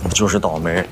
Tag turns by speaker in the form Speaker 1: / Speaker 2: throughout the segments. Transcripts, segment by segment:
Speaker 1: 就是倒霉。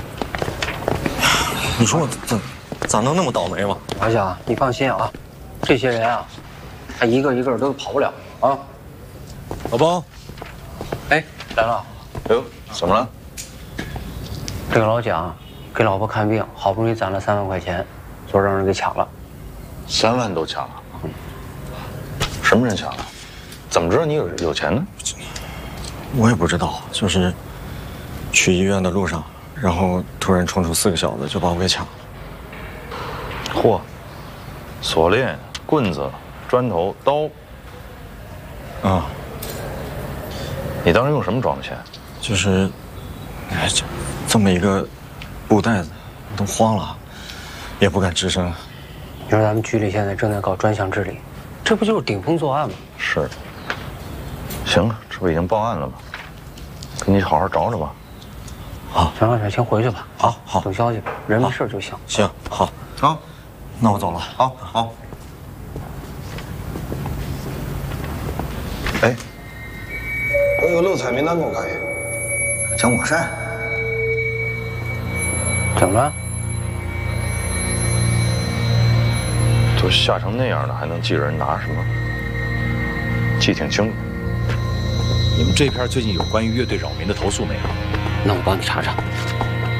Speaker 1: 你说我咋能那么倒霉嘛？
Speaker 2: 老乡，你放心啊，这些人啊，他一个一个都跑不了啊。
Speaker 1: 老包，
Speaker 2: 哎，来了。
Speaker 3: 哟，怎么了？
Speaker 2: 这个老蒋给老婆看病，好不容易攒了3万块钱，就让人给抢了。
Speaker 3: 3万都抢了？什么人抢了？怎么知道你有钱呢？
Speaker 1: 我也不知道，就是去医院的路上，然后突然冲出4个小子，就把我给抢了。
Speaker 3: 嚯，锁链、棍子、砖头、刀。
Speaker 1: 啊，
Speaker 3: 你当时用什么装的钱？
Speaker 1: 就是，哎，这么一个布袋子，都慌了，也不敢吱声。
Speaker 2: 你说咱们局里现在正在搞专项治理，这不就是顶风作案吗？
Speaker 3: 是。行了，这不已经报案了吗？给你好好找找吧。
Speaker 2: 好，行了，先回去吧。
Speaker 1: 好，
Speaker 2: 等消息吧，人没事就行。
Speaker 1: 行，好，
Speaker 3: 好，
Speaker 1: 那我走了。
Speaker 3: 好。哎，
Speaker 4: 那个漏彩名单给我看一眼。
Speaker 1: 蒋广善，
Speaker 2: 怎么了？
Speaker 3: 都吓成那样了，还能记着人拿什么？记挺清楚。
Speaker 5: 你们这片最近有关于乐队扰民的投诉没有？
Speaker 2: 那我帮你查查。